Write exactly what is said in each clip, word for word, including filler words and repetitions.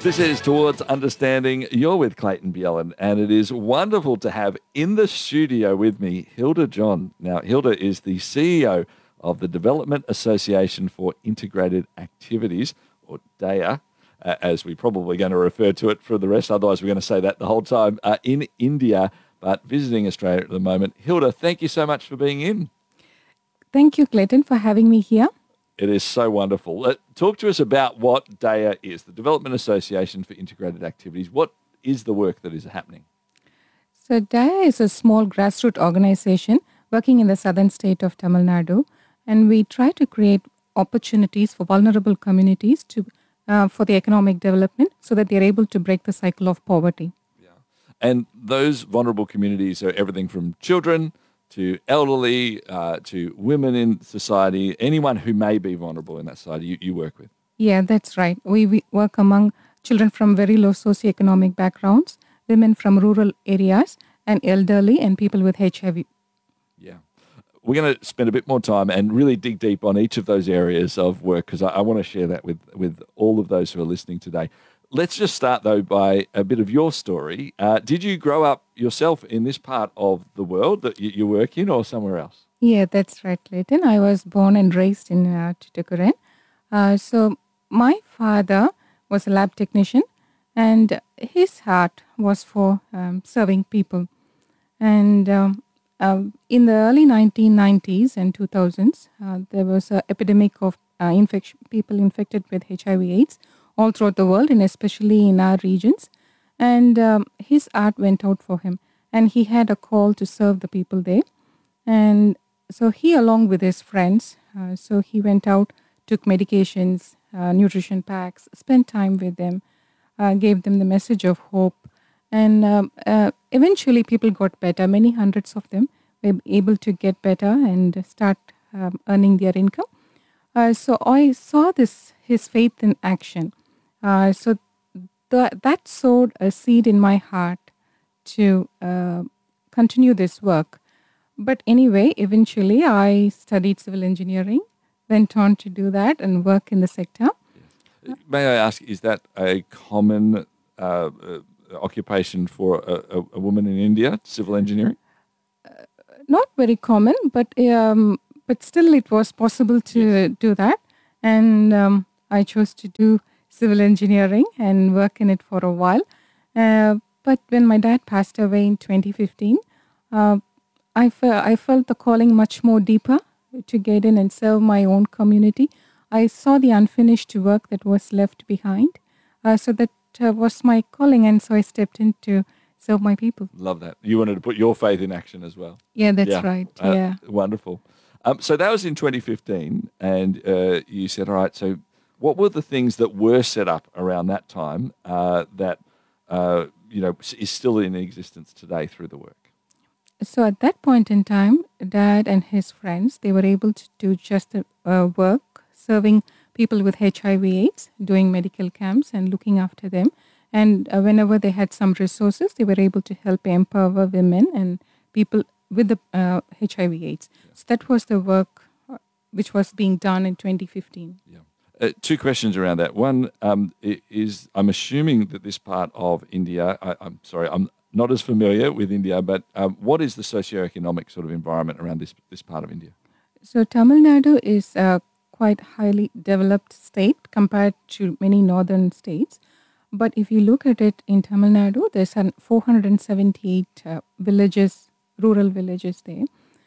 This is Towards Understanding. You're with Clayton Bjelland, and it is wonderful to have in the studio with me Hilda John. Now, Hilda is the C E O of the Development Association for Integrated Activities, or D A A, uh, as we're probably going to refer to it for the rest. Otherwise, we're going to say that the whole time, uh, in India, but visiting Australia at the moment. Hilda, thank you so much for being in. Thank you, Clayton, for having me here. It is so wonderful. Uh, talk to us about what D A A is, the Development Association for Integrated Activities. What is the work that is happening? So D A A is a small grassroots organization working in the southern state of Tamil Nadu, and we try to create opportunities for vulnerable communities to uh, for the economic development so that they're able to break the cycle of poverty. Yeah. And those vulnerable communities are everything from children to elderly, uh, to women in society, anyone who may be vulnerable in that society you, you work with. Yeah, that's right. We, we work among children from very low socioeconomic backgrounds, women from rural areas, and elderly and people with H I V. Yeah. We're going to spend a bit more time and really dig deep on each of those areas of work because I, I want to share that with, with all of those who are listening today. Let's just start, though, by a bit of your story. Uh, did you grow up yourself in this part of the world that you, you work in or somewhere else? Yeah, that's right, Clayton. I was born and raised in uh, Tuticorin. Uh, so my father was a lab technician, and his heart was for um, serving people. And um, uh, in the early nineteen nineties and two thousands, uh, there was an epidemic of uh, infection, people infected with H I V AIDS all throughout the world, and especially in our regions. And um, his heart went out for him, and he had a call to serve the people there. And so he, along with his friends, uh, so he went out, took medications, uh, nutrition packs, spent time with them, uh, gave them the message of hope. And um, uh, eventually people got better. Many hundreds of them were able to get better and start um, earning their income. Uh, so I saw this, his faith in action. Uh, so the, that sowed a seed in my heart to uh, continue this work. But anyway, eventually I studied civil engineering, went on to do that and work in the sector. May I ask, is that a common uh, uh, occupation for a, a, a woman in India, civil engineering? Uh, not very common, but um, but still it was possible to yes. do that. And um, I chose to do civil engineering and work in it for a while. Uh, but when my dad passed away in twenty fifteen, uh, I, fe- I felt the calling much more deeper to get in and serve my own community. I saw the unfinished work that was left behind. Uh, so that uh, was my calling, and so I stepped in to serve my people. Love that. You wanted to put your faith in action as well. Yeah, that's yeah. right. Uh, yeah. Wonderful. Um, so that was in twenty fifteen, and uh, you said, all right, so what were the things that were set up around that time uh, that, uh, you know, is still in existence today through the work? So at that point in time, Dad and his friends, they were able to do just the uh, work, serving people with H I V AIDS, doing medical camps and looking after them. And uh, whenever they had some resources, they were able to help empower women and people with the uh, H I V AIDS. Yeah. So that was the work uh, which was being done in twenty fifteen. Yeah. Uh, two questions around that. One um, is, I'm assuming that this part of India, I, I'm sorry, I'm not as familiar with India, but um, what is the socioeconomic sort of environment around this, this part of India? So Tamil Nadu is a quite highly developed state compared to many northern states. But if you look at it in Tamil Nadu, there's four hundred seventy-eight uh, villages, rural villages there.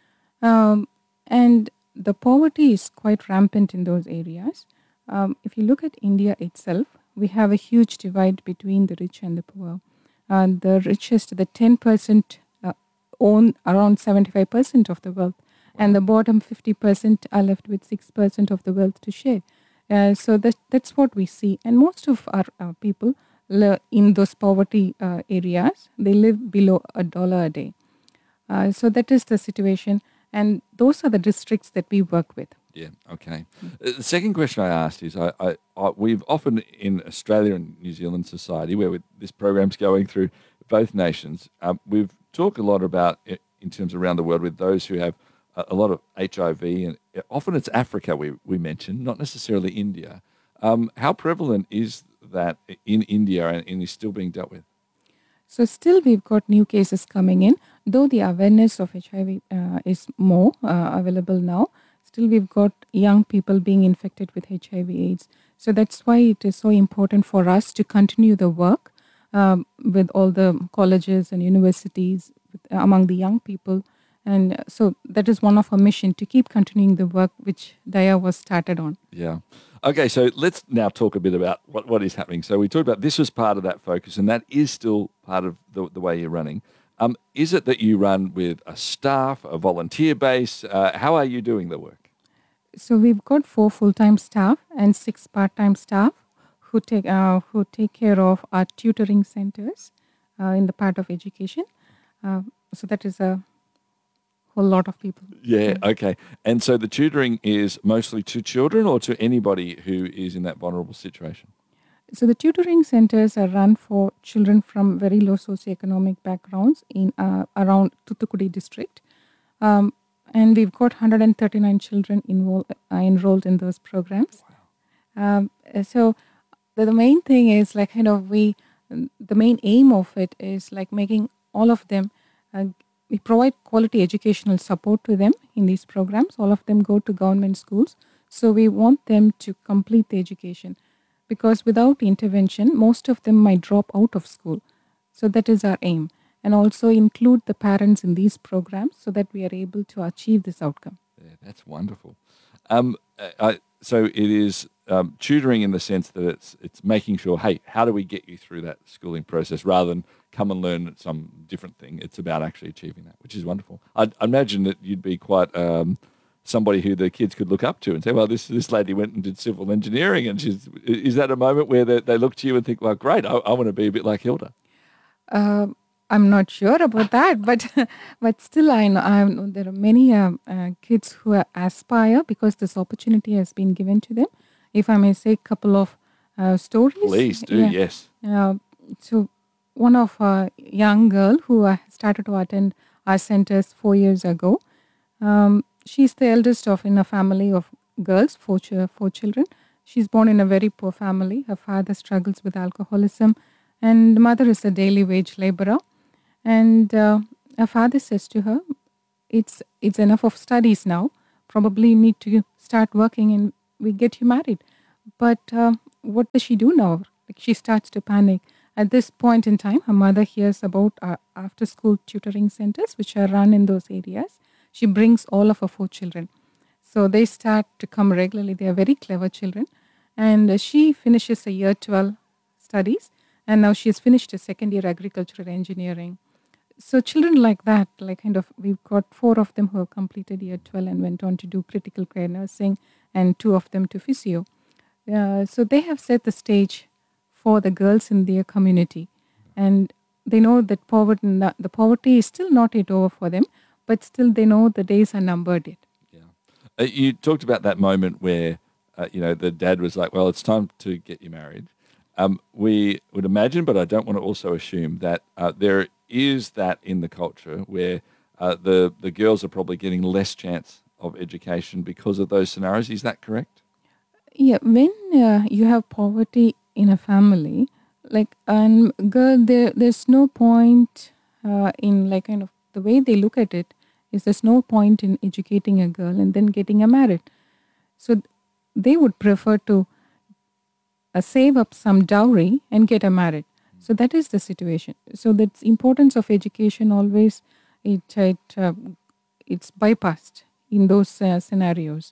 Um, and the poverty is quite rampant in those areas. Um, if you look at India itself, we have a huge divide between the rich and the poor. Uh, the richest, the ten percent uh, own around seventy-five percent of the wealth, wow. and the bottom fifty percent are left with six percent of the wealth to share. Uh, so that, that's what we see. And most of our uh, people le- in those poverty uh, areas, they live below a dollar a day. Uh, so that is the situation. And those are the districts that we work with. Yeah, okay. Uh, the second question I asked is, I, I, I, we've often in Australia and New Zealand society, where we, this program's going through both nations, um, we've talked a lot about, in terms around the world, with those who have a, a lot of H I V, and often it's Africa we, we mention, not necessarily India. Um, how prevalent is that in India and, and is still being dealt with? So still we've got new cases coming in, though the awareness of H I V uh, is more uh, available now. Still we've got young people being infected with H I V AIDS. So that's why it is so important for us to continue the work um, with all the colleges and universities with, among the young people. And uh, so that is one of our mission, to keep continuing the work which Daya was started on. Yeah. Okay, so let's now talk a bit about what, what is happening. So we talked about this was part of that focus, and that is still part of the, the way you're running. Um, is it that you run with a staff, a volunteer base? Uh, how are you doing the work? So we've got four full-time staff and six part-time staff who take uh, who take care of our tutoring centers uh, in the part of education. Uh, so that is a whole lot of people. Yeah, okay. And so the tutoring is mostly to children or to anybody who is in that vulnerable situation? So the tutoring centers are run for children from very low socioeconomic backgrounds in uh, around Thoothukudi district. Um, and we've got one hundred thirty-nine children enroll, uh, enrolled in those programs. Wow. Um, so the, the main thing is like kind of we, the main aim of it is like making all of them, uh, we provide quality educational support to them in these programs. All of them go to government schools. So we want them to complete the education, because without intervention, most of them might drop out of school. So that is our aim. And also include the parents in these programs so that we are able to achieve this outcome. Yeah, that's wonderful. Um, I, so it is um, tutoring in the sense that it's it's making sure, hey, how do we get you through that schooling process rather than come and learn some different thing? It's about actually achieving that, which is wonderful. I imagine that you'd be quite um, somebody who the kids could look up to and say, well, this this lady went and did civil engineering, and she's, is that a moment where they, they look to you and think, well, great, I, I want to be a bit like Hilda? Uh, I'm not sure about that, but but still I know, I know there are many uh, uh, kids who aspire because this opportunity has been given to them. If I may say a couple of uh, stories. Please do, yeah. yes. Uh, so one of a young girl who uh, started to attend our centers four years ago, um, she's the eldest of in a family of girls, four, ch- four children. She's born in a very poor family. Her father struggles with alcoholism, and mother is a daily wage laborer. And uh, her father says to her, it's it's enough of studies now. Probably you need to start working and we get you married. But uh, what does she do now? Like, she starts to panic. At this point in time, her mother hears about uh, after-school tutoring centers, which are run in those areas. She brings all of her four children. So they start to come regularly. They are very clever children. And uh, she finishes a year twelve studies. And now she has finished a second year agricultural engineering. So children like that, like kind of, we've got four of them who have completed year twelve and went on to do critical care nursing, and two of them to physio. Uh, so they have set the stage for the girls in their community. And they know that poverty, the poverty is still not yet over for them, but still they know the days are numbered yet. Yeah. Uh, you talked about that moment where, uh, you know, the dad was like, well, it's time to get you married. Um, we would imagine, but I don't want to also assume that uh, there is that in the culture where uh, the, the girls are probably getting less chance of education because of those scenarios. Is that correct? Yeah, when uh, you have poverty in a family, like, and um, girl, there, there's no point uh, in like kind of the way they look at it is there's no point in educating a girl and then getting her married. So they would prefer to Uh, save up some dowry and get her married. So that is the situation. So the importance of education always it it uh, it's bypassed in those uh, scenarios.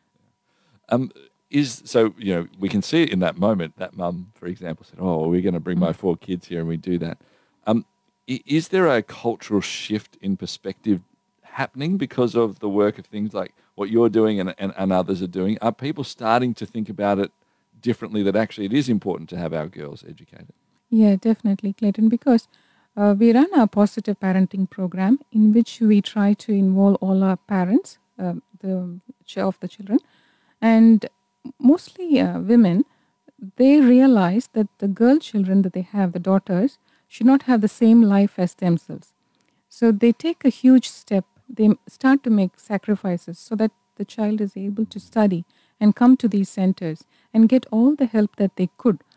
Um, is so you know we can see it in that moment. That mum, for example, said, "Oh, we're going to bring my four kids here, and we do that." Um, is there a cultural shift in perspective happening because of the work of things like what you're doing and, and, and others are doing? Are people starting to think about it differently, that actually it is important to have our girls educated? Yeah, definitely, Clayton, because uh, we run a positive parenting program in which we try to involve all our parents, uh, the of the children, and mostly uh, women. They realize that the girl children that they have, the daughters, should not have the same life as themselves. So they take a huge step. They start to make sacrifices so that the child is able to study and come to these centers and get all the help that they could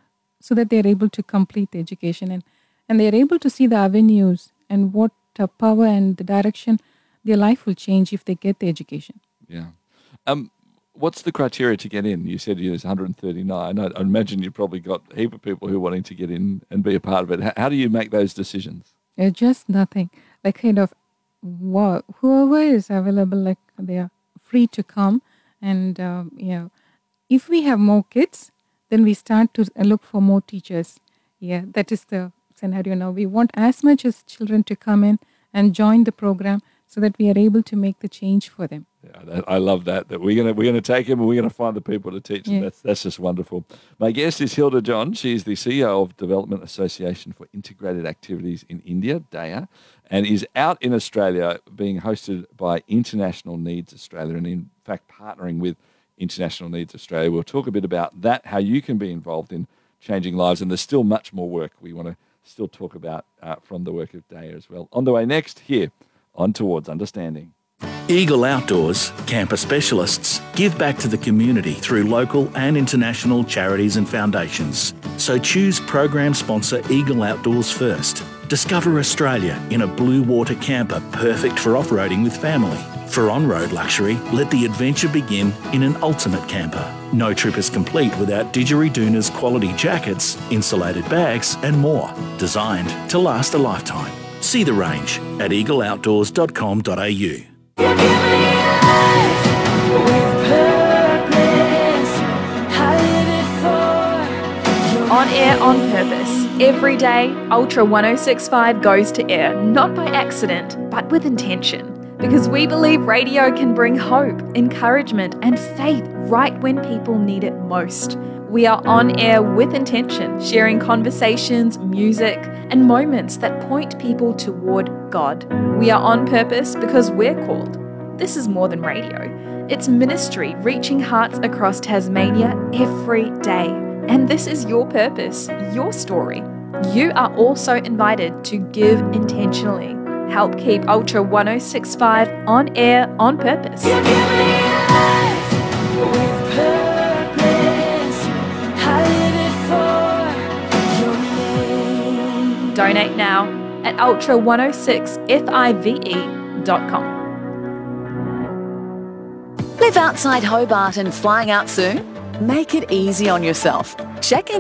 so that they're able to complete the education and, and they're able to see the avenues and what uh, power and the direction their life will change if they get the education. Yeah. Um, what's the criteria to get in? You said there's one hundred thirty-nine. I, I imagine you've probably got a heap of people who are wanting to get in and be a part of it. How, how do you make those decisions? Uh, just nothing. Like kind of wow, whoever is available, like they are free to come. And, um, you know, if we have more kids, then we start to look for more teachers. Yeah, that is the scenario now. We want as much as children to come in and join the program so that we are able to make the change for them. Yeah, that, I love that. That we're gonna we're gonna take them and we're gonna find the people to teach them. Yeah. That's that's just wonderful. My guest is Hilda John. She's the C E O of Development Association for Integrated Activities in India, D A A, and is out in Australia being hosted by International Needs Australia, and in fact partnering with International Needs Australia. We'll talk a bit about that, how you can be involved in changing lives, and there's still much more work we want to still talk about uh, from the work of D A A as well. On the way next, here on Towards Understanding. Eagle Outdoors, camper specialists, give back to the community through local and international charities and foundations. So choose program sponsor Eagle Outdoors first. Discover Australia in a blue water camper perfect for off-roading with family. For on-road luxury, let the adventure begin in an ultimate camper. No trip is complete without Didgeridoon's quality jackets, insulated bags and more, designed to last a lifetime. See the range at eagle outdoors dot com dot a u. On Air on Purpose. Every day, Ultra one oh six point five goes to air, not by accident, but with intention. Because we believe radio can bring hope, encouragement, and faith right when people need it most. We are on air with intention, sharing conversations, music, and moments that point people toward God. We are on purpose because we're called. This is more than radio. It's ministry reaching hearts across Tasmania every day. And this is your purpose, your story. You are also invited to give intentionally. Help keep Ultra one oh six point five on air on purpose. Donate now at ultra one oh six five dot com. Live outside Hobart and flying out soon? Make it easy on yourself. Check in